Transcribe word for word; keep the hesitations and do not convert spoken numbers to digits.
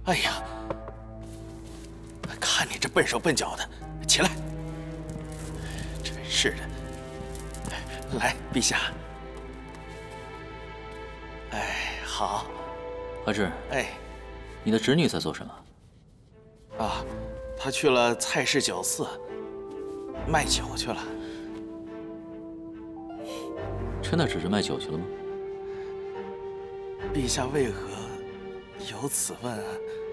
哎呀，看你这笨手笨脚的，起来！真是的，来，陛下。哎，好。 阿志， 哎， 你的侄女在做什么？ 啊，她去了蔡氏酒肆卖酒去了。 真的只是卖酒去了吗？ 陛下为何有此问啊？